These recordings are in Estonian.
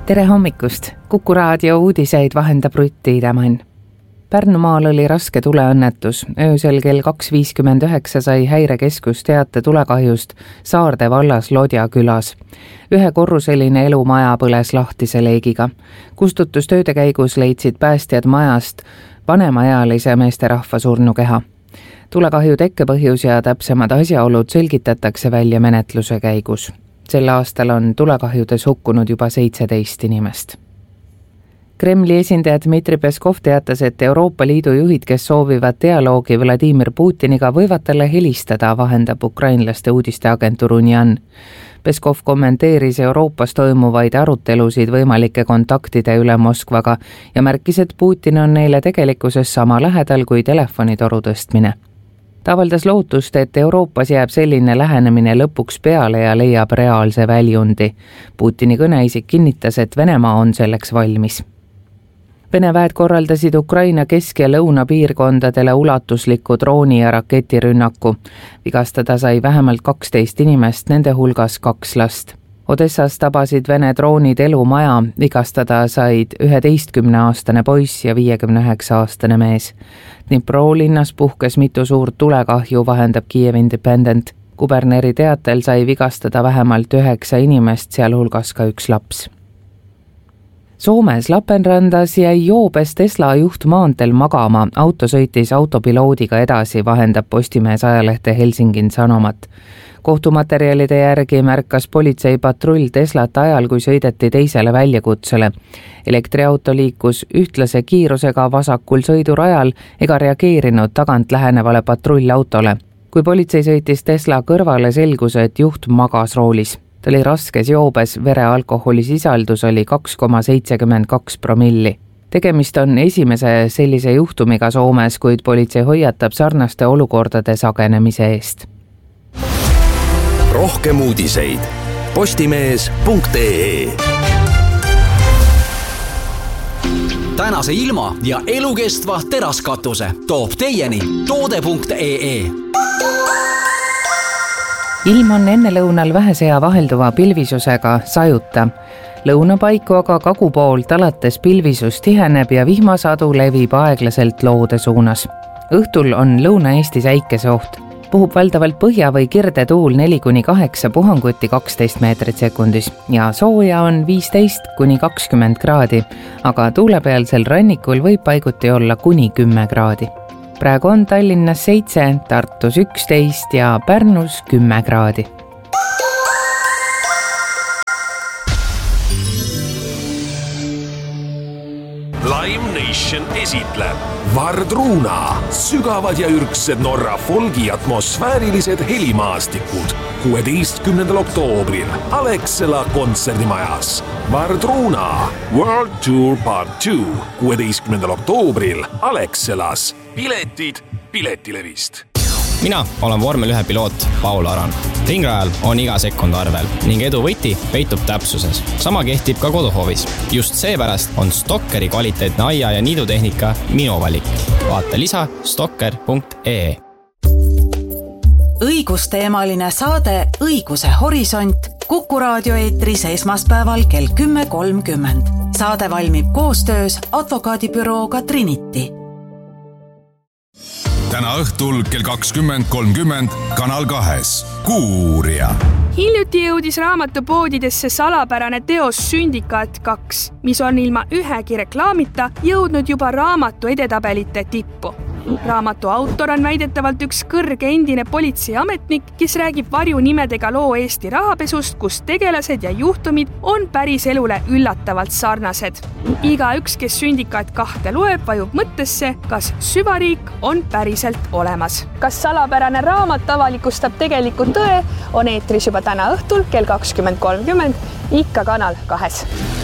Tere hommikust! Kuku raadio uudiseid vahendab Rutt Iidemann. Pärnumaal oli raske tuleõnnetus. Öösel kell 2.59 sai häirekeskus teate tulekahjust Saarde vallas Lodja külas. 1-korruseline elumaja põles lahtise leegiga. Kustutustööde käigus leidsid päästjad majast vanemaealise meesterahva surnukeha. Tulekahju tekkepõhjus ja täpsemad asjaolud selgitatakse välja menetluse käigus. Sel aastal on tulekahjudes hukkunud juba 17 inimest. Kremli esindaja Dmitri Peskov teatas, et Euroopa Liidu juhid, kes soovivad dialoogi Vladimir Putiniga, võivad talle helistada, vahendab ukrainlaste uudisteagentuur Unian. Peskov kommenteeris Euroopas toimuvaid arutelusid võimalike kontaktide üle Moskvaga ja märkis, et Putin on neile tegelikkuses sama lähedal kui telefonitoru tõstmine. Ta avaldas lootust, et Euroopas jääb selline lähenemine lõpuks peale ja leiab reaalse väljundi. Putini kõneisik kinnitas, et Venemaa on selleks valmis. Vene väed korraldasid Ukraina kesk- ja lõunapiirkondadele ulatusliku drooni- ja raketirünnaku. Vigastada sai vähemalt 12 inimest, nende hulgas 2 last. Odessas tabasid Vene droonid elumaja, vigastada said 11-aastane poiss ja 59-aastane mees. Dnipro linnas puhkes mitu suurt tulekahju, vahendab Kiev Independent. Kuberneri teatel sai vigastada vähemalt 9 inimest, sealhulgas ka 1 laps. Soomes Lapenrandas jäi joobes Tesla juht maanteel magama, auto sõitis autopiloodiga edasi, vahendab Postimees ajalehte Helsingin Sanomat. Kohtumaterjalide järgi märkas politseipatrull Teslat ajal, kui sõideti teisele väljakutsele. Elektriauto liikus ühtlase kiirusega vasakul sõidurajal ega reageerinud tagant lähenevale patrullautole. Kui politsei sõitis Tesla kõrvale, selgus, et juht magas roolis. Ta oli raskes joobes, verealkoholi sisaldus oli 2,72 promilli. Tegemist on esimese sellise juhtumiga Soomes, kuid politsei hoiatab sarnaste olukordade sagenemise eest. Rohkem uudiseid postimees.ee. Tänase ilma ja elukestva teraskatuse toob teieni toode.ee. Ilm on ennelõunal vähesea vahelduva pilvisusega sajuta. Lõunapaiku aga kagu poolt alates pilvisus tiheneb ja vihmasadu levib aeglaselt loode suunas. Õhtul on Lõuna-Eestis äikeseoht. Puhub valdavalt põhja- või kirdetuul 4-8 puhanguti 12 meetrit sekundis ja sooja on 15-20 kraadi, aga tuulepealsel rannikul võib paiguti olla kuni 10 kraadi. Praegu on Tallinnas 7, Tartus 11 ja Pärnus 10 kraadi. Live Nation esitleb Vardruna, sügavad ja ürgsed Norra folgi atmosfäärilised helimaastikud 16. oktoobril Alexela kontserdimajas. Vardruna World Tour Part 2 16. oktoobril Alexelas. Piletid Piletilevist. Mina olen vormel 1 piloot Paul Aran. Ringrajal on iga sekund arvel ning edu võti peitub täpsuses. Sama kehtib ka koduhoovis. Just seepärast on Stokkeri kvaliteetne aia- ja niidutehnika minu valik. Vaata lisa stokker.ee. Õigusteemaline saade Õiguse horisont Kuku raadio eetris esmaspäeval kell 10.30. Saade valmib koostöös advokaadibürooga Trinity. Täna õhtul kell 20.30 Kanal 2 Kuuuurija. Hiljuti jõudis raamatupoodidesse salapärane teos Sündikaat 2, mis on ilma ühegi reklaamita jõudnud juba raamatu edetabelite tippu. Raamatu autor on väidetavalt üks kõrge endine politseiametnik, kes räägib varjunimedega loo Eesti rahapesust, kus tegelased ja juhtumid on päris elule üllatavalt sarnased. Igaüks, kes Sündikaat 2 loeb, vajub mõttesse, kas süvariik on päriselt olemas. Kas salapärane raamat avalikustab tegelikult tõe, on eetris juba täna õhtul kell 20.30, ikka Kanal 2.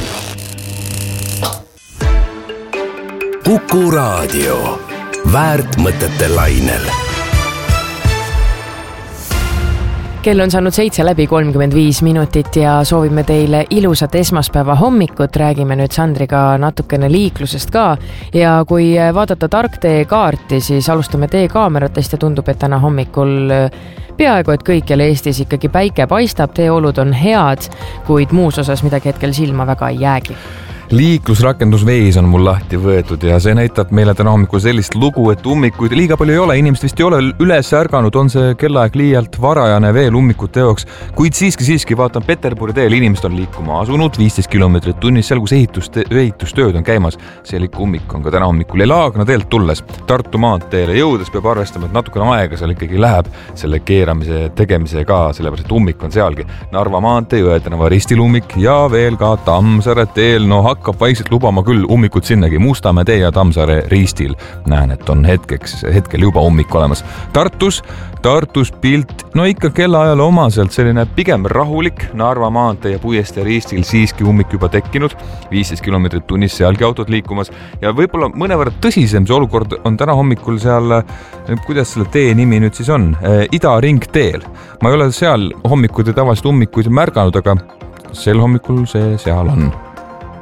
Kuku raadio. Väärt mõtete lainel. Kell on saanud 7:35 ja soovime teile ilusat esmaspäeva hommikut. Räägime nüüd Sandriga natukene liiklusest ka ja kui vaadata Targtee kaarti, siis alustame teekaameratest ja tundub, et täna hommikul peaaegu et kõikjal Eestis ikkagi päike paistab, teeolud on head, kuid muus osas midagi hetkel silma väga ei jäägi. Liiklusrakendus Vees on mul lahti võetud ja see näitab meile täna hommikul sellist lugu, et ummikuid liiga palju ei ole, inimesed vist ei ole üles ärganud, on see kellaaeg liialt varajane veel ummikute jaoks, kuid siiski vaatan Peterburi teel, inimesed on liikuma asunud 15 kilomeetrit tunnis, seal kus ehitustööd on käimas, see ummik on ka täna hommikul ja Laagna teelt tulles Tartu maanteele jõudes peab arvestama, et natukene aega seal ikkagi läheb selle keeramise tegemise ka, sellepärast et ummik on sealgi Narva maantee, Jõe tänava ristil ummik ja veel ka Tammsaare teel, hakkab vaikselt lubama küll ummikut sinnagi Mustamäe tee ja Tammsaare ristil. Näen, et on hetkel juba ummik olemas. Tartus pilt, ikka kellaajal omaselt selline pigem rahulik Narva maantee ja Puiestee ristil siiski ummik juba tekkinud, 15 kilomeetrit tunnis sealgi autod liikumas ja võib-olla mõnevõrra tõsisem see olukord on täna hommikul seal, kuidas selle tee nimi nüüd siis on, Ida ringteel. Ma ei ole seal hommikuid ja tavaliselt ummikuid märganud, aga sel hommikul see seal on.